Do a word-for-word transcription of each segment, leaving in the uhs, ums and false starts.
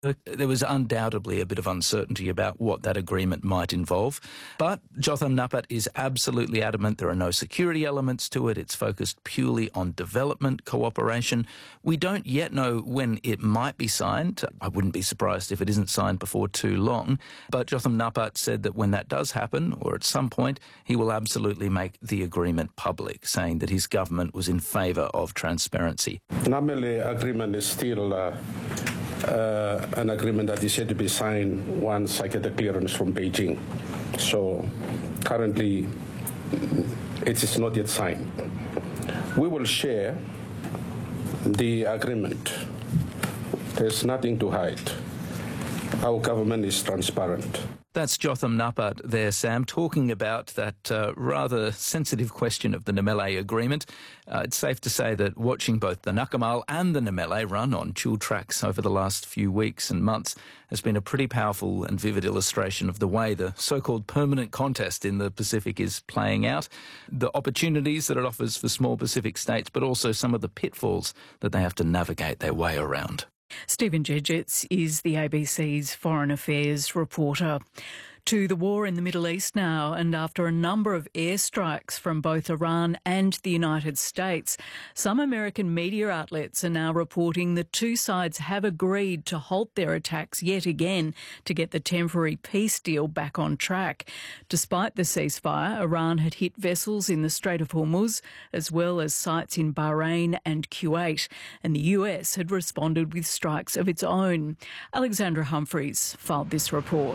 There was undoubtedly a bit of uncertainty about what that agreement might involve, but Jotham Napat is absolutely adamant there are no security elements to it. It's focused purely on development cooperation. We don't yet know when it might be signed. I wouldn't be surprised if it isn't signed before too long, but Jotham Napat said that when that does happen, or at some point, he will absolutely make the agreement public, saying that his government was in favour of transparency. Normally, agreement is still uh, uh, an agreement that is yet to be signed once I get the clearance from Beijing. So currently, it is not yet signed. We will share the agreement. There's nothing to hide. Our government is transparent. That's Jotham Napat there, Sam, talking about that uh, rather sensitive question of the Nemele agreement. Uh, it's safe to say that watching both the Nakamal and the Nemele run on dual tracks over the last few weeks and months has been a pretty powerful and vivid illustration of the way the so-called permanent contest in the Pacific is playing out, the opportunities that it offers for small Pacific states, but also some of the pitfalls that they have to navigate their way around. Stephen Jedgetts is the A B C's Foreign Affairs reporter. To the war in the Middle East now, and after a number of airstrikes from both Iran and the United States, some American media outlets are now reporting the two sides have agreed to halt their attacks yet again to get the temporary peace deal back on track. Despite the ceasefire, Iran had hit vessels in the Strait of Hormuz, as well as sites in Bahrain and Kuwait, and the U S had responded with strikes of its own. Alexandra Humphreys filed this report.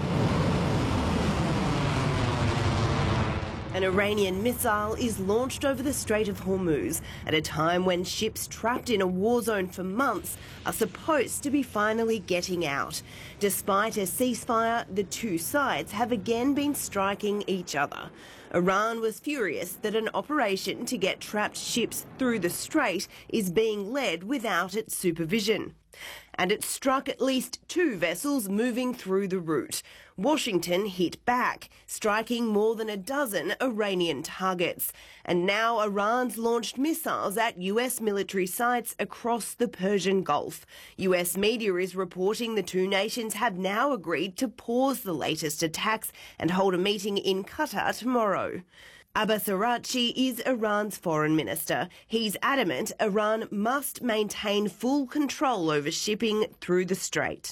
An Iranian missile is launched over the Strait of Hormuz at a time when ships trapped in a war zone for months are supposed to be finally getting out. Despite a ceasefire, the two sides have again been striking each other. Iran was furious that an operation to get trapped ships through the strait is being led without its supervision. And it struck at least two vessels moving through the route. Washington hit back, striking more than a dozen Iranian targets. And now Iran's launched missiles at U S military sites across the Persian Gulf. U S media is reporting the two nations have now agreed to pause the latest attacks and hold a meeting in Qatar tomorrow. Abbas Araghchi is Iran's foreign minister. He's adamant Iran must maintain full control over shipping through the strait.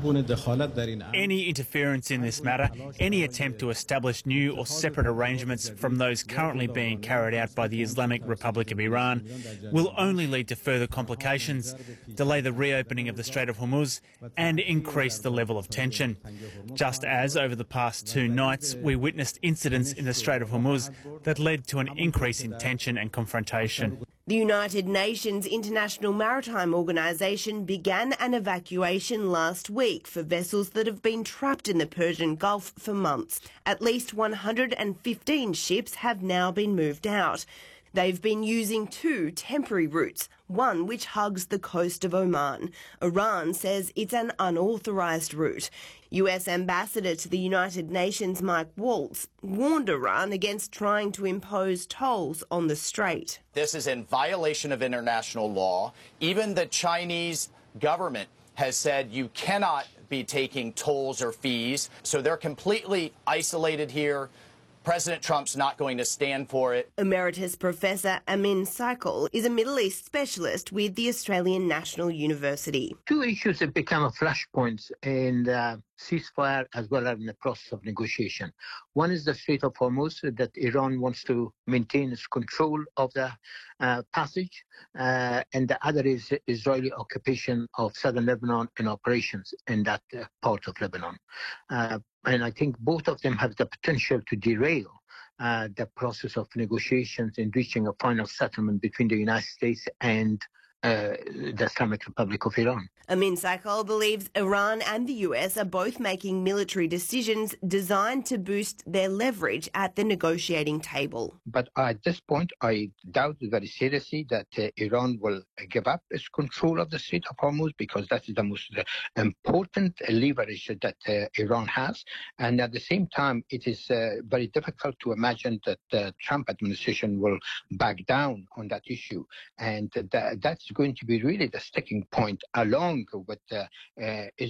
Any interference in this matter, any attempt to establish new or separate arrangements from those currently being carried out by the Islamic Republic of Iran will only lead to further complications, delay the reopening of the Strait of Hormuz and increase the level of tension. Just as over the past two nights we witnessed incidents in the Strait of Hormuz that led to an increase in tension and confrontation. The United Nations International Maritime Organization began an evacuation last week for vessels that have been trapped in the Persian Gulf for months. At least one hundred fifteen ships have now been moved out. They've been using two temporary routes, one which hugs the coast of Oman. Iran says it's an unauthorised route. U S Ambassador to the United Nations Mike Waltz warned Iran against trying to impose tolls on the strait. This is in violation of international law. Even the Chinese government has said you cannot be taking tolls or fees, so they're completely isolated here. President Trump's not going to stand for it. Emeritus Professor Amin Saikal is a Middle East specialist with the Australian National University. Two issues have become flashpoints in the ceasefire as well as in the process of negotiation. One is the Strait of Hormuz, that Iran wants to maintain its control of the uh, passage, uh, and the other is Israeli occupation of southern Lebanon and operations in that uh, part of Lebanon. Uh, And I think both of them have the potential to derail uh, the process of negotiations and reaching a final settlement between the United States and uh, the Islamic Republic of Iran. Amin Saikal believes Iran and the U S are both making military decisions designed to boost their leverage at the negotiating table. But at this point, I doubt very seriously that uh, Iran will give up its control of the Strait of Hormuz, because that is the most uh, important leverage that uh, Iran has. And at the same time, it is uh, very difficult to imagine that the Trump administration will back down on that issue. And uh, that, that's going to be really the sticking point along with uh, uh,